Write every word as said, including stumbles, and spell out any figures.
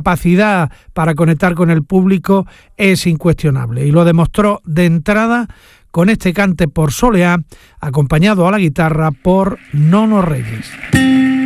capacidad para conectar con el público es incuestionable y lo demostró de entrada con este cante por Soleá, acompañado a la guitarra por Nono Reyes.